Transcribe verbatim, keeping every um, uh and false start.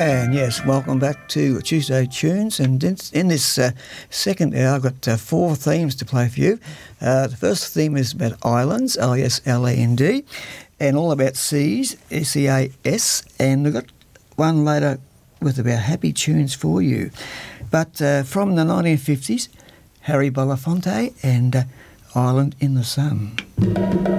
And yes, welcome back to Tuesday Tunes. And in, in this uh, second hour, I've got uh, four themes to play for you. Uh, the first theme is about islands, I S L A N D, and all about seas, S E A S. And we've got one later with about happy tunes for you. But uh, from the nineteen fifties, Harry Belafonte and uh, Island in the Sun.